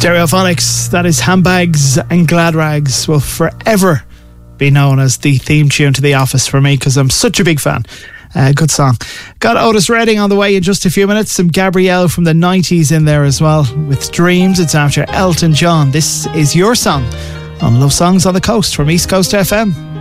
Stereophonics, that is Handbags and Glad Rags, will forever be known as the theme tune to The Office for me because I'm such a big fan. Good song. Got Otis Redding on the way in just a few minutes. Some Gabrielle from the 90s in there as well with Dreams. It's after Elton John. This is your song on Love Songs on the Coast from East Coast FM.